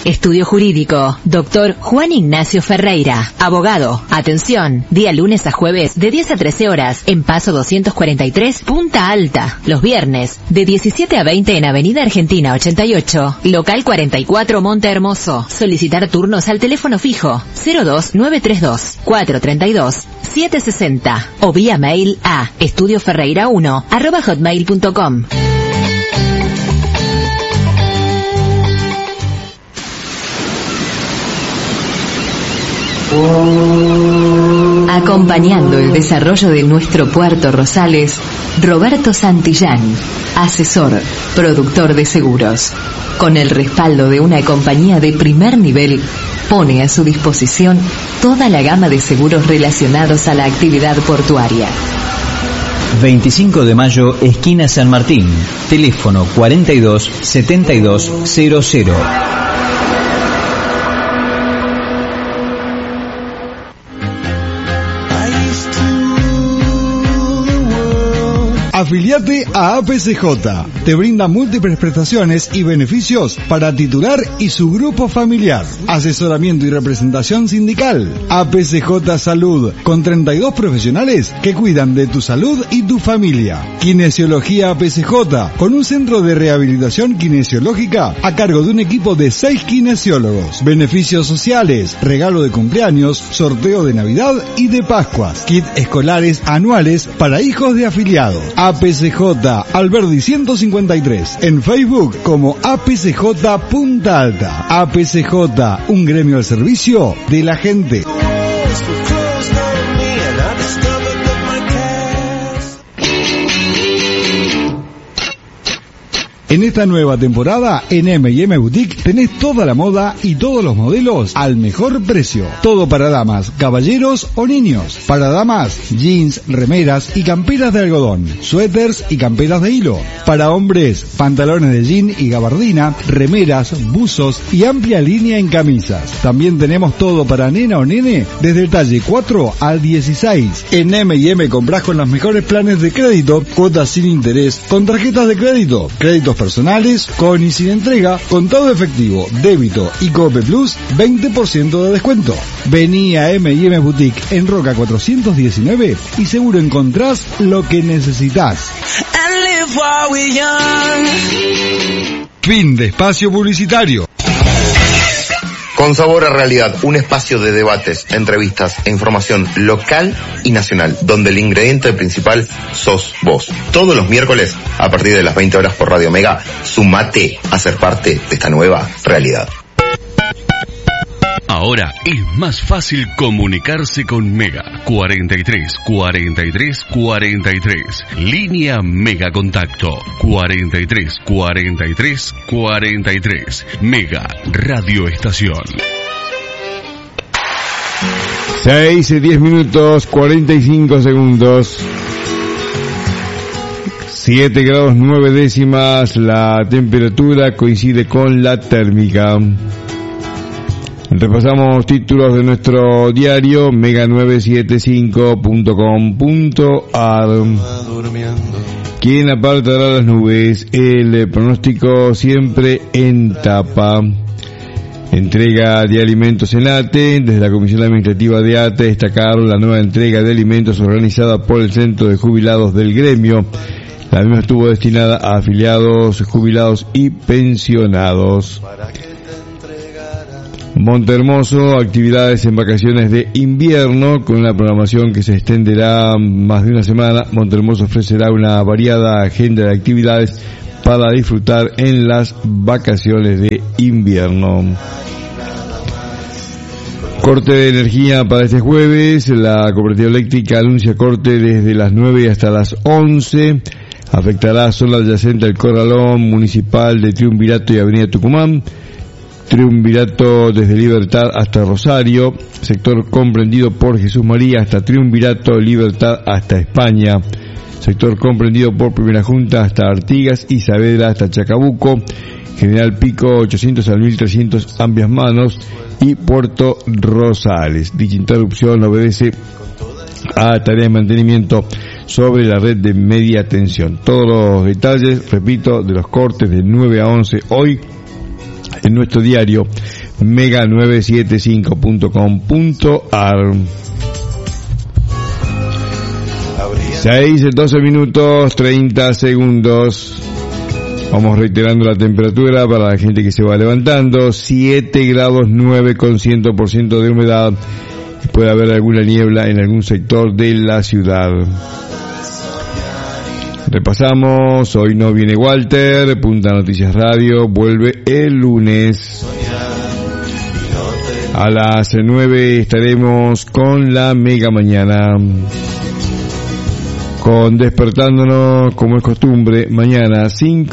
Estudio Jurídico, Dr. Juan Ignacio Ferreira, abogado. Atención, día lunes a jueves de 10 a 13 horas en Paso 243, Punta Alta. Los viernes de 17 a 20 en Avenida Argentina 88, local 44 Monte Hermoso. Solicitar turnos al teléfono fijo 02932 432 760 o vía mail a estudioferreira1@hotmail.com. Acompañando el desarrollo de nuestro Puerto Rosales, Roberto Santillán, asesor, productor de seguros. Con el respaldo de una compañía de primer nivel, pone a su disposición toda la gama de seguros relacionados a la actividad portuaria. 25 de mayo, esquina San Martín. Teléfono 42 72 00. Afiliate a APCJ. Te brinda múltiples prestaciones y beneficios para titular y su grupo familiar. Asesoramiento y representación sindical. APCJ Salud, con 32 profesionales que cuidan de tu salud y tu familia. Kinesiología APCJ, con un centro de rehabilitación kinesiológica a cargo de un equipo de 6 kinesiólogos. Beneficios sociales, regalo de cumpleaños, sorteo de Navidad y de Pascuas. Kit escolares anuales para hijos de afiliados. APCJ Alberdi 153, en Facebook como APCJ Punta Alta. APCJ, un gremio al servicio de la gente. En esta nueva temporada, en M&M Boutique, tenés toda la moda y todos los modelos al mejor precio. Todo para damas, caballeros o niños. Para damas, jeans, remeras y camperas de algodón, suéteres y camperas de hilo. Para hombres, pantalones de jean y gabardina, remeras, buzos y amplia línea en camisas. También tenemos todo para nena o nene, desde el talle 4 al 16. En M&M comprás con los mejores planes de crédito, cuotas sin interés, con tarjetas de crédito, créditos personales, con y sin entrega, contado efectivo, débito y Cope Plus, 20% de descuento. Vení a M&M Boutique en Roca 419 y seguro encontrás lo que necesitas. Fin de espacio publicitario. Con Sabor a Realidad, un espacio de debates, entrevistas e información local y nacional, donde el ingrediente principal sos vos. Todos los miércoles, a partir de las 20 horas por Radio Mega, sumate a ser parte de esta nueva realidad. Ahora es más fácil comunicarse con Mega. 43 43 43. Línea Mega Contacto. 43 43 43. Mega Radio Estación. 6 y 10 minutos, 45 segundos. 7 grados 9 décimas. La temperatura coincide con la térmica. Repasamos títulos de nuestro diario mega975.com.ar. ¿Quién apartará las nubes? El pronóstico siempre en tapa. Entrega de alimentos en ATE. Desde la Comisión Administrativa de ATE destacaron la nueva entrega de alimentos organizada por el Centro de Jubilados del gremio. La misma estuvo destinada a afiliados, jubilados y pensionados. Montehermoso, actividades en vacaciones de invierno con una programación que se extenderá más de una semana. Montehermoso ofrecerá una variada agenda de actividades para disfrutar en las vacaciones de invierno. Corte de energía para este jueves. La cooperativa eléctrica anuncia corte desde las 9 hasta las 11. Afectará zona adyacente al Corralón Municipal de Triunvirato y Avenida Tucumán. Triunvirato desde Libertad hasta Rosario, sector comprendido por Jesús María hasta Triunvirato, Libertad hasta España, sector comprendido por Primera Junta hasta Artigas y Saavedra hasta Chacabuco, General Pico 800 al 1300 Amplias Manos y Puerto Rosales. Dicha interrupción obedece a tarea de mantenimiento sobre la red de media tensión. Todos los detalles, repito, de los cortes de 9 a 11 hoy en nuestro diario mega975.com.ar. 6:12 minutos 30 segundos. Vamos reiterando la temperatura para la gente que se va levantando. 7 grados 9 con 100% de humedad. Puede haber alguna niebla en algún sector de la ciudad. Repasamos, hoy no viene Walter, Punta Noticias Radio vuelve el lunes. A las 9 estaremos con la Mega Mañana. Con Despertándonos, como es costumbre, mañana 5